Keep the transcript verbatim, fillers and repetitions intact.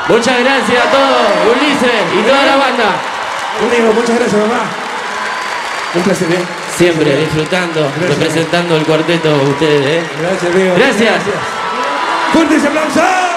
Muchas gracias a todos, Ulises y toda la banda. Amigo, muchas gracias, mamá. Un placer, ¿eh? Siempre disfrutando, gracias, representando amigo. El cuarteto ustedes, ¿eh? Gracias, amigo. Gracias. Gracias. ¡Fuertes aplausos!